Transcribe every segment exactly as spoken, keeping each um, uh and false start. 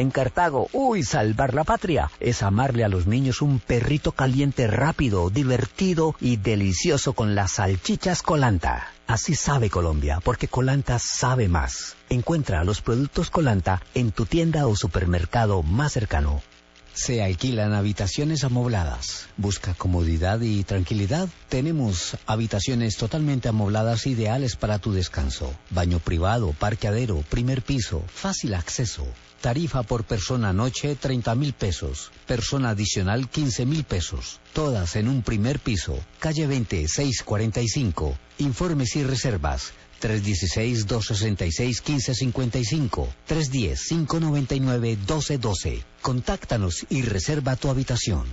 En Cartago, uy, salvar la patria es amarle a los niños un perrito caliente rápido, divertido y delicioso con las salchichas Colanta. Así sabe Colombia, porque Colanta sabe más. Encuentra los productos Colanta en tu tienda o supermercado más cercano. Se alquilan habitaciones amobladas. ¿Busca comodidad y tranquilidad? Tenemos habitaciones totalmente amobladas ideales para tu descanso. Baño privado, parqueadero, primer piso, fácil acceso. Tarifa por persona noche treinta mil pesos. Persona adicional quince mil pesos. Todas en un primer piso. Calle veinte, seiscientos cuarenta y cinco. Informes y reservas. tres uno seis, dos seis seis, uno cinco cinco cinco. tres uno cero, cinco nueve nueve, uno dos uno dos. Contáctanos y reserva tu habitación.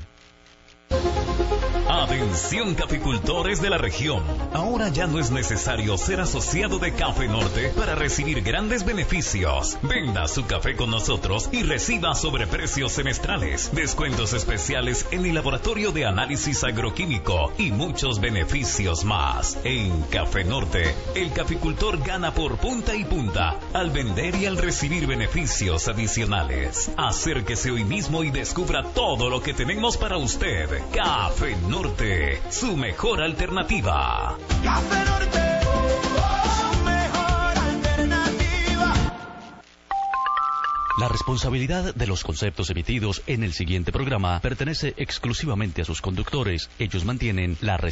Atención caficultores de la región. Ahora ya no es necesario ser asociado de Café Norte para recibir grandes beneficios. Venda su café con nosotros y reciba sobreprecios semestrales, descuentos especiales en el laboratorio de análisis agroquímico y muchos beneficios más. En Café Norte, el caficultor gana por punta y punta al vender y al recibir beneficios adicionales. Acérquese hoy mismo y descubra todo lo que tenemos para usted. Café Norte, su mejor alternativa. Café Norte, su mejor alternativa. La responsabilidad de los conceptos emitidos en el siguiente programa pertenece exclusivamente a sus conductores. Ellos mantienen la responsabilidad